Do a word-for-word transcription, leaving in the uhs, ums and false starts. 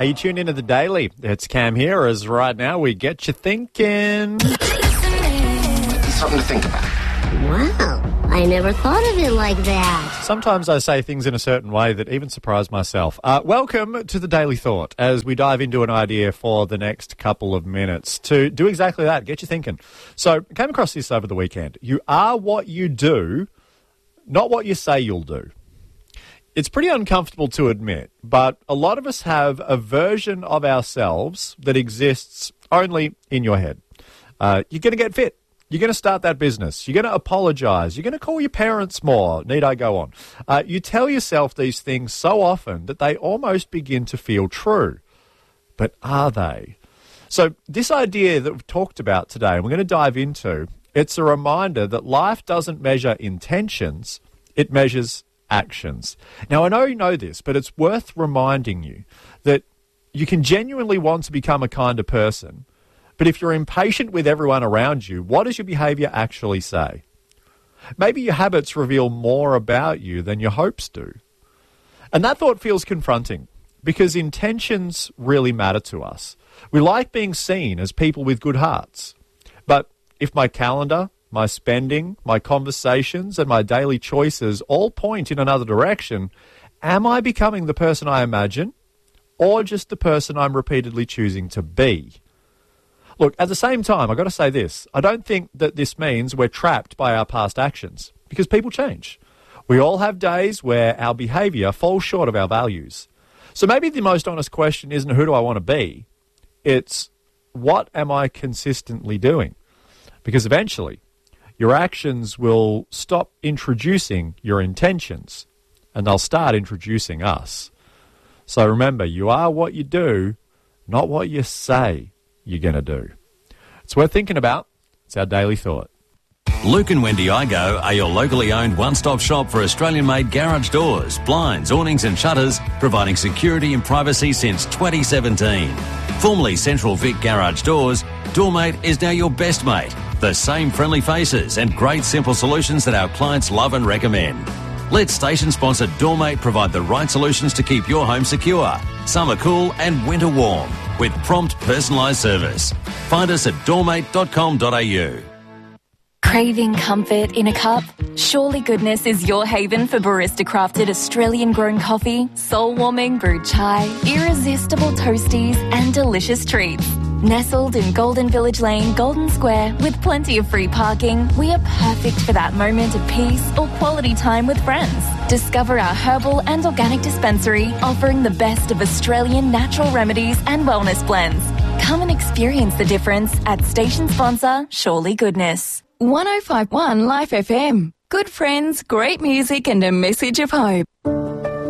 Hey, you tuned into The Daily. It's Cam here, as right now we get you thinking. Something to think about. Wow, I never thought of it like that. Sometimes I say things in a certain way that even surprise myself. Uh, welcome to The Daily Thought, as we dive into an idea for the next couple of minutes to do exactly that, get you thinking. So, I came across this over the weekend. You are what you do, not what you say you'll do. It's pretty uncomfortable to admit, but a lot of us have a version of ourselves that exists only in your head. Uh, you're going to get fit. You're going to start that business. You're going to apologise. You're going to call your parents more. Need I go on? Uh, you tell yourself these things so often that they almost begin to feel true. But are they? So this idea that we've talked about today, and we're going to dive into, it's a reminder that life doesn't measure intentions, it measures actions. Now, I know you know this, but it's worth reminding you that you can genuinely want to become a kinder person, but if you're impatient with everyone around you, what does your behaviour actually say? Maybe your habits reveal more about you than your hopes do. And that thought feels confronting because intentions really matter to us. We like being seen as people with good hearts. But if my calendar, my spending, my conversations and my daily choices all point in another direction, am I becoming the person I imagine or just the person I'm repeatedly choosing to be? Look, at the same time, I've got to say this. I don't think that this means we're trapped by our past actions because people change. We all have days where our behaviour falls short of our values. So maybe the most honest question isn't who do I want to be? It's what am I consistently doing? Because eventually, your actions will stop introducing your intentions and they'll start introducing us. So remember, you are what you do, not what you say you're going to do. It's worth thinking about. It's our daily thought. Luke and Wendy Igo are your locally owned one-stop shop for Australian-made garage doors, blinds, awnings and shutters, providing security and privacy since twenty seventeen. Formerly Central Vic Garage Doors, Doormate is now your best mate. The same friendly faces and great simple solutions that our clients love and recommend. Let station-sponsored Doormate provide the right solutions to keep your home secure, summer cool and winter warm, with prompt personalised service. Find us at doormate dot com dot a u. Craving comfort in a cup? Surely Goodness is your haven for barista-crafted Australian-grown coffee, soul-warming brewed chai, irresistible toasties and delicious treats. Nestled in Golden Village Lane, Golden Square, with plenty of free parking, we are perfect for that moment of peace or quality time with friends. Discover our herbal and organic dispensary, offering the best of Australian natural remedies and wellness blends. Come and experience the difference at station sponsor Surely Goodness. one oh five point one Life F M. Good friends, great music and a message of hope.